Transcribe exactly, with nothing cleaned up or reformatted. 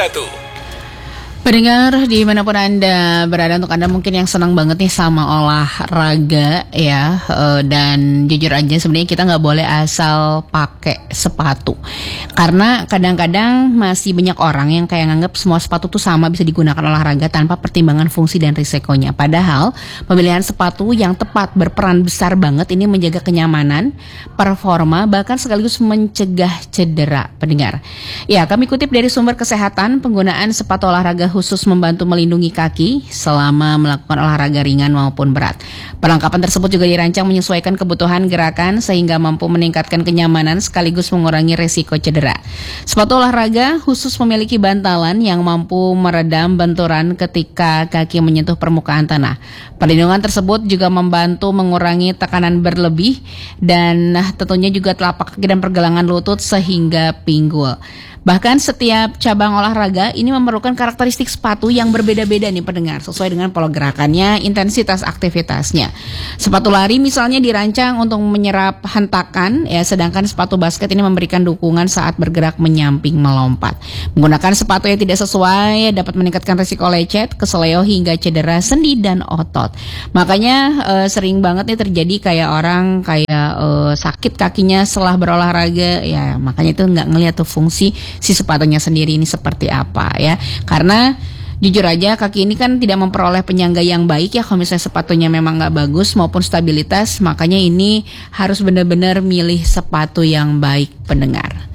satu. Pendengar dimanapun Anda berada, untuk Anda mungkin yang senang banget nih sama olahraga ya, uh, dan jujur aja sebenarnya kita nggak boleh asal pakai sepatu, karena kadang-kadang masih banyak orang yang kayak nganggap semua sepatu tuh sama, bisa digunakan olahraga tanpa pertimbangan fungsi dan risikonya. Padahal pemilihan sepatu yang tepat berperan besar banget ini menjaga kenyamanan, performa, bahkan sekaligus mencegah cedera. Pendengar, ya kami kutip dari sumber kesehatan, penggunaan sepatu olahraga khusus membantu melindungi kaki selama melakukan olahraga ringan maupun berat. Perlengkapan tersebut juga dirancang menyesuaikan kebutuhan gerakan sehingga mampu meningkatkan kenyamanan sekaligus mengurangi resiko cedera. Sepatu olahraga khusus memiliki bantalan yang mampu meredam benturan ketika kaki menyentuh permukaan tanah. Perlindungan tersebut juga membantu mengurangi tekanan berlebih dan tentunya juga telapak kaki dan pergelangan lutut sehingga pinggul. Bahkan setiap cabang olahraga ini memerlukan karakteristik sepatu yang berbeda-beda nih pendengar, sesuai dengan pola gerakannya, intensitas aktivitasnya. Sepatu lari misalnya dirancang untuk menyerap hentakan ya, sedangkan sepatu basket ini memberikan dukungan saat bergerak menyamping melompat. Menggunakan sepatu yang tidak sesuai dapat meningkatkan risiko lecet, keseleo hingga cedera sendi dan otot. Makanya eh, sering banget nih terjadi kayak orang kayak eh, sakit kakinya setelah berolahraga ya, makanya itu nggak ngelihat tuh fungsi si sepatunya sendiri ini seperti apa ya. Karena jujur aja kaki ini kan tidak memperoleh penyangga yang baik ya kalau misalnya sepatunya memang gak bagus maupun stabilitas. Makanya ini harus benar-benar milih sepatu yang baik pendengar.